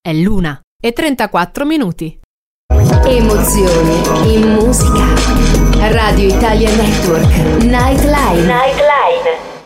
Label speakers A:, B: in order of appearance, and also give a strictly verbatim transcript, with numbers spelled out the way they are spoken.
A: È l'una e trentaquattro minuti.
B: Emozioni in musica. Radio Italia Network. Nightline. Nightline.